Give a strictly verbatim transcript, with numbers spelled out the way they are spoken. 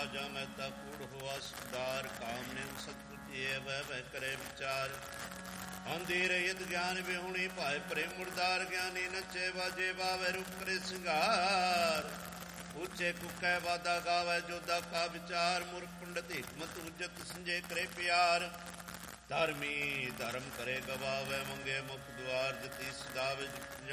ਰਾਜਾ ਮਹਿਤਾ ਕੂੜ ਹੋਆ ਸੁਦਾਰ, ਕਾਮ ਨੇ ਸਤਪੁਤੀਏ ਵਹਿ ਵਹਿ ਕਰੇ ਵਿਚਾਰ। ਆਂਦੀ ਰਹਿਤ ਗਿਆਨ ਵਿਹੁਣੀ, ਭਾਏ ਪ੍ਰੇਮ ਮੁਰਦਾਰ, ਗਿਆਨੀ ਨੱਚੇ ਬਾਜੇ ਬਾਵੇ ਰੂਪ ਕਰੇ ਸਿੰਗਾਰ। ਉੱਚੇ ਕੁੱਕੈ ਵਾਦਾ ਗਾਵੇ, ਜੋਦਾ ਕਾ ਵਿਚਾਰ, ਮੂਰਖ ਪੰਡਤ ਹਿਕਮਤ ਉਜਤ ਸੰਜੇ ਕਰੇ ਪਿਆਰ। ਧਰਮੀ ਧਰਮ ਕਰੇ ਗਵਾਵੇ, ਮੰਗੇ ਮੁਖ ਦੁਆਰ, ਜਤੀ ਸਦਾਵੇ